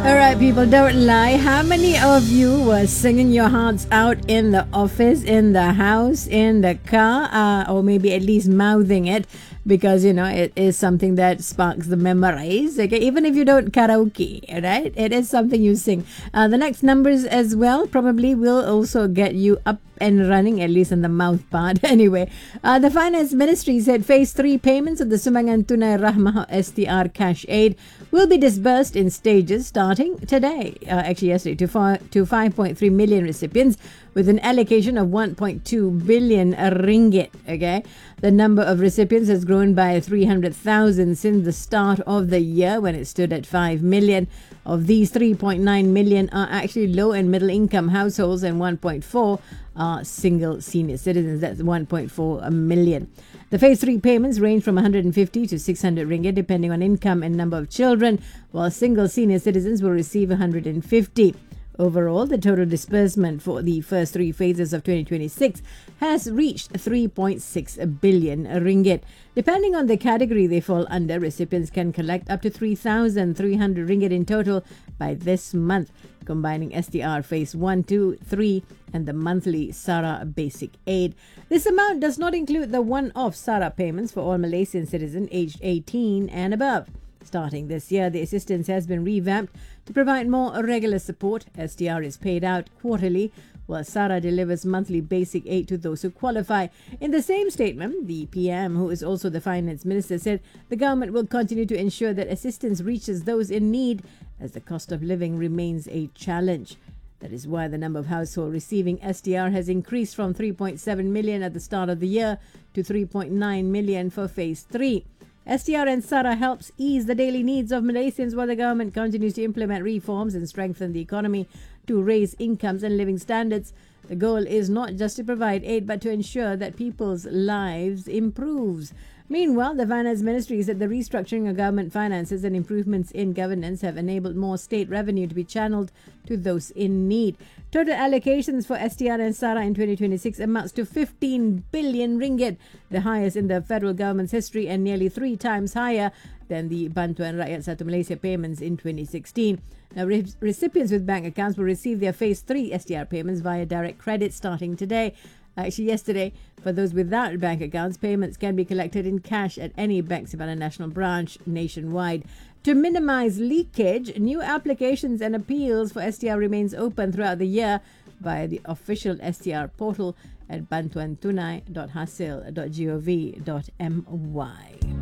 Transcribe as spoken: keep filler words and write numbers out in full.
All right, people, don't lie. How many of you were singing your hearts out in the office, in the house, in the car, uh, or maybe at least mouthing it? Because, you know, it is something that sparks the memories. Okay, even if you don't karaoke, right? It is something you sing. Uh, the next numbers as well probably will also get you up and running, at least in the mouth part. Anyway, uh, the Finance Ministry said phase three payments of the Sumbangan Tunai Rahmah S T R cash aid will be disbursed in stages starting today, uh, actually yesterday, to, four, to five point three million recipients with an allocation of one point two billion ringgit. Okay, the number of recipients has grown by three hundred thousand since the start of the year when it stood at five million. Of these, three point nine million are actually low and middle income households and one point four are single senior citizens. That's one point four million. The phase three payments range from one hundred fifty to six hundred ringgit depending on income and number of children, while single senior citizens will receive one hundred fifty. Overall, the total disbursement for the first three phases of twenty twenty-six has reached three point six billion ringgit. Depending on the category they fall under, recipients can collect up to three thousand three hundred ringgit in total by this month, combining S T R Phase one, two, three and the monthly SARA Basic Aid. This amount does not include the one-off SARA payments for all Malaysian citizens aged eighteen and above. Starting this year, the assistance has been revamped to provide more regular support. S T R is paid out quarterly, while SARA delivers monthly basic aid to those who qualify. In the same statement, the P M, who is also the Finance Minister, said the government will continue to ensure that assistance reaches those in need as the cost of living remains a challenge. That is why the number of households receiving S T R has increased from three point seven million at the start of the year to three point nine million for Phase three. S T R and SARA helps ease the daily needs of Malaysians while the government continues to implement reforms and strengthen the economy to raise incomes and living standards. The goal is not just to provide aid but to ensure that people's lives improves. Meanwhile, the Finance Ministry said the restructuring of government finances and improvements in governance have enabled more state revenue to be channeled to those in need. Total allocations for S T R and SARA in twenty twenty-six amounts to fifteen billion ringgit, the highest in the federal government's history and nearly three times higher than the Bantuan Rakyat Satu Malaysia payments in twenty sixteen. Now, re- recipients with bank accounts will receive their Phase three S T R payments via direct credit starting today. Actually, yesterday, for those without bank accounts, payments can be collected in cash at any Bank Simpanan Nasional branch nationwide. To minimize leakage, new applications and appeals for S T R remains open throughout the year via the official S T R portal at bantuantunai dot hasil dot gov dot my.